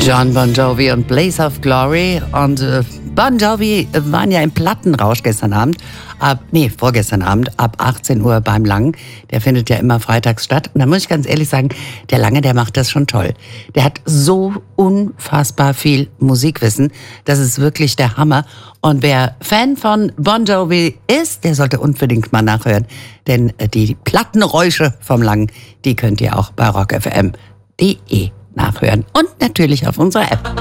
John Bon Jovi und Blaze of Glory. Und Bon Jovi waren ja im Plattenrausch vorgestern Abend, ab 18 Uhr beim Lang. Der findet ja immer freitags statt. Und da muss ich ganz ehrlich sagen, der Lange, der macht das schon toll. Der hat so unfassbar viel Musikwissen. Das ist wirklich der Hammer. Und wer Fan von Bon Jovi ist, der sollte unbedingt mal nachhören. Denn die Plattenräusche vom Lang, die könnt ihr auch bei rockfm.de nachhören. Und natürlich auf unserer App.